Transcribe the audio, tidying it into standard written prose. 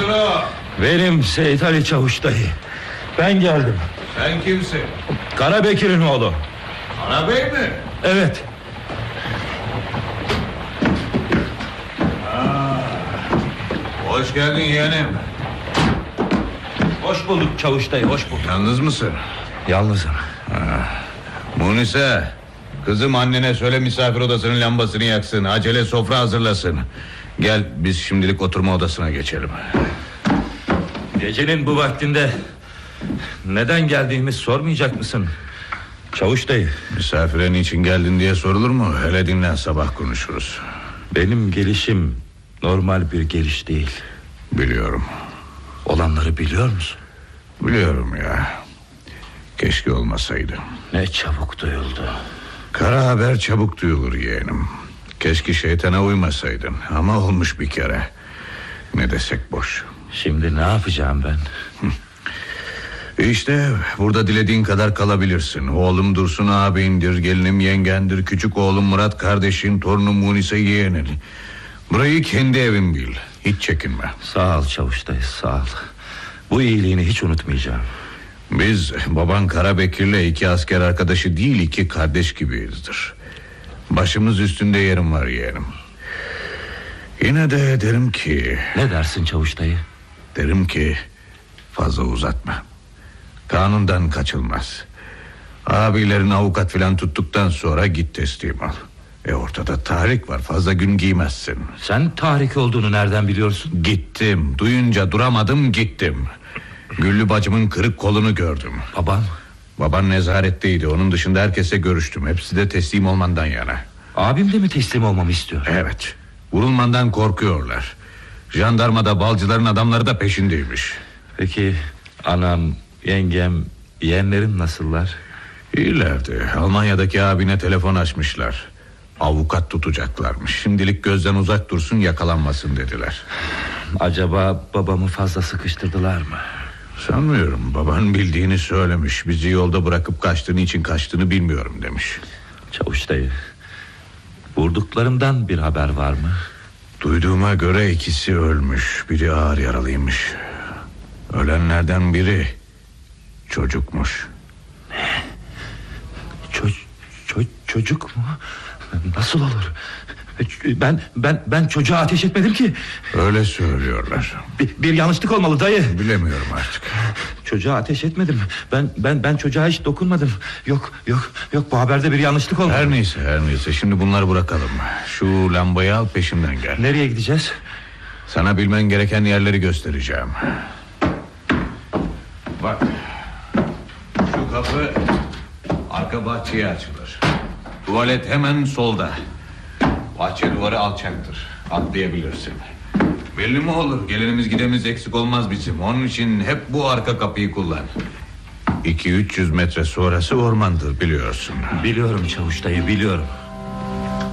Kimdir o? Benim Seyit Ali Çavuş dayı. Ben geldim. Sen kimsin? Karabekir'in oğlu. Karabey mi? Evet. Hoş geldin yeğenim. Hoş bulduk Çavuş dayı, hoş bulduk. Yalnız mısın? Yalnızım. Munise, kızım annene söyle misafir odasının lambasını yaksın. Acele sofra hazırlasın. Gel biz şimdilik oturma odasına geçelim. Gecenin bu vaktinde neden geldiğimi sormayacak mısın Çavuş dayı? Misafire niçin geldin diye sorulur mu? Hele dinlen, sabah konuşuruz. Benim gelişim normal bir geliş değil. Biliyorum. Olanları biliyor musun? Biliyorum ya. Keşke olmasaydı. Ne çabuk duyuldu. Kara haber çabuk duyulur yeğenim. Keşke şeytana uymasaydın. Ama olmuş bir kere. Ne desek boş. Şimdi ne yapacağım ben? İşte burada dilediğin kadar kalabilirsin. Oğlum Dursun ağabeyindir, gelinim yengendir, küçük oğlum Murat kardeşin, torunum Munise yeğenin. Burayı kendi evin bil. Hiç çekinme. Sağ ol Çavuş dayı, sağ ol. Bu iyiliğini hiç unutmayacağım. Biz baban Karabekir'le iki asker arkadaşı değil, iki kardeş gibiyizdir. Başımız üstünde yerim var yeğenim. Yine de derim ki... Ne dersin Çavuş dayı? Derim ki fazla uzatma. Kanundan kaçılmaz. Abilerin avukat filan tuttuktan sonra git teslim al. Ortada tahrik var, fazla gün giymezsin. Sen tahrik olduğunu nereden biliyorsun? Gittim, duyunca duramadım, gittim. Güllü bacımın kırık kolunu gördüm. Babam? Baban nezaretteydi, onun dışında herkese görüştüm. Hepsi de teslim olmandan yana. Abim de mi teslim olmamı istiyor? Evet, vurulmandan korkuyorlar. Jandarmada balcıların adamları da peşindeymiş. Peki anam, yengem, yeğenlerim nasıllar? İyilerdi. Almanya'daki abine telefon açmışlar. Avukat tutacaklarmış. Şimdilik gözden uzak dursun, yakalanmasın dediler. Acaba babamı fazla sıkıştırdılar mı? Sanmıyorum. Baban bildiğini söylemiş. Bizi yolda bırakıp kaçtığını için kaçtığını bilmiyorum demiş. Çavuş dayı, vurduklarımdan bir haber var mı? Duyduğuma göre ikisi ölmüş, biri ağır yaralıymış. Ölenlerden biri çocukmuş. Ne? Çocuk mu? Nasıl olur? Ben çocuğa ateş etmedim ki. Öyle söylüyorlar. Bir yanlışlık olmalı dayı. Bilemiyorum artık. Çocuğa ateş etmedim. Ben çocuğa hiç dokunmadım. Yok bu haberde bir yanlışlık olmalı. Her neyse şimdi bunları bırakalım. Şu lambayı al, peşimden gel. Nereye gideceğiz? Sana bilmen gereken yerleri göstereceğim. Bak, şu kapı arka bahçeye açılır. Tuvalet hemen solda. Bahçe duvarı alçaktır, atlayabilirsin. Belli mi olur, gelenimiz gidemiz eksik olmaz bizim. Onun için hep bu arka kapıyı kullan. 200-300 metre sonrası ormandır, biliyorsun. Biliyorum Çavuş dayı, biliyorum.